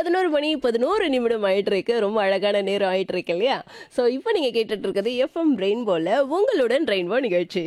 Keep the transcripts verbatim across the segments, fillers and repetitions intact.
பதினொரு மணி பதினொரு நிமிடம் ஆயிட்டு இருக்கு. ரொம்ப அழகான நேரம் ஆயிட்டு இருக்கு இல்லையா? ஸோ இப்போ நீங்க கேட்டுட்டு இருக்கிறது எஃப்எம் ரெயின்போல உங்களுடன் ரெயின்போ நிகழ்ச்சி.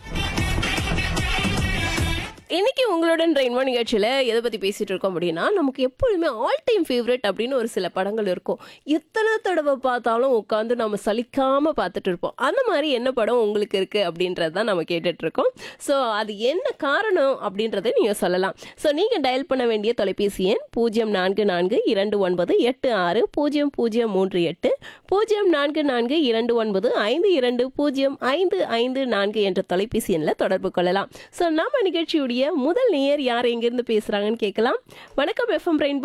இன்னைக்கு உங்களுடன் ரெயின்போ நிகழ்ச்சியில் எதை பற்றி பேசிகிட்டு இருக்கோம் அப்படின்னா, நமக்கு எப்பொழுதுமே ஆல் டைம் ஃபேவரட் அப்படின்னு ஒரு சில படங்கள் இருக்கும். எத்தனை தடவை பார்த்தாலும் உட்காந்து நம்ம சலிக்காமல் பார்த்துட்டு இருப்போம். அந்த மாதிரி என்ன படம் உங்களுக்கு இருக்குது அப்படின்றது தான் நம்ம கேட்டுட்ருக்கோம். ஸோ அது என்ன காரணம் அப்படின்றத நீங்கள் சொல்லலாம். ஸோ நீங்கள் டயல் பண்ண வேண்டிய தொலைபேசி எண் பூஜ்ஜியம் நான்கு நான்கு இரண்டு ஒன்பது எட்டு ஆறு பூஜ்ஜியம் பூஜ்ஜியம் மூன்று எட்டு பூஜ்ஜியம் நான்கு நான்கு இரண்டு ஒன்பது ஐந்து இரண்டு பூஜ்ஜியம் ஐந்து ஐந்து நான்கு என்ற தொலைபேசி எண்ணில் தொடர்பு கொள்ளலாம். ஸோ நம்ம நிகழ்ச்சியுடைய முதல் நேயர் யார் எங்கிருந்து பேசுறாங்கன்னு கேட்கலாம். வணக்கம் எஃப்எம் ரெயின்போ.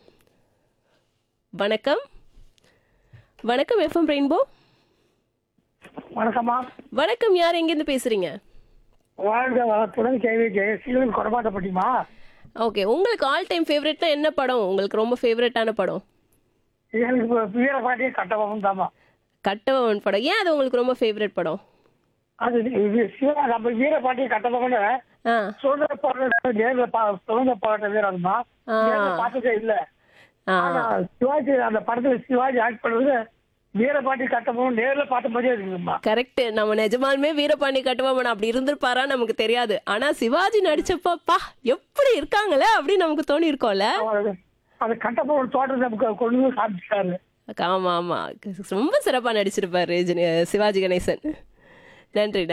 வணக்கம் வணக்கம் எஃப்எம் ரெயின்போ. வணக்கம்மா. வணக்கம், யார் எங்கிருந்து பேசுறீங்க? வாழ்க வளத்துடன் கேள்வி ஜெயசீலன் கொடமாட்டப்பட்டிமா. ஓகே, உங்களுக்கு ஆல் டைம் ஃபேவரட்னா என்ன படம்? உங்களுக்கு ரொம்ப ஃபேவரட்டான படம்? எனக்கு வீரபாண்டிய கட்டபொம்மன் தாமா. கட்டபொம்மன் படம். ஏன் அது உங்களுக்கு ரொம்ப ஃபேவரட் படம்? அது வி- சிவா நம்ம வீரபாண்டிய கட்டபொம்மன் ஆ சுதந்திர போராட்ட நேர்ல பா- சுதந்திர போராட்ட வீரர்மா. ஆ. நேர்ல பார்த்ததே இல்ல. ஆ ஆனா சிவாஜி அந்த படத்துல சிவாஜி ஆக்ட் பண்ணது வீரபாண்டிய கட்டபொம்மன் நேர்ல பார்த்த மாதிரியே இருக்குங்கம்மா. கரெக்ட். நம்ம நிஜமாலுமே வீரபாண்டி கட்டபொம்மன் அப்படி இருந்திருப்பாரா நமக்கு தெரியாது. ஆனா சிவாஜி நடிச்சப்பா எப்படி இருக்காங்களே அப்படின்னு நமக்கு தோணி இருக்கோம்ல. அவரு- அந்த கட்டபொம்மன் தோட்டத்தை நமக்கு கொண்டு வந்து காமிச்சாரு. ஆமா ஆமா, ரொம்ப சிறப்பா நடிச்சிருப்பாரு ஜெனி- சிவாஜி கணேசன். நன்றி.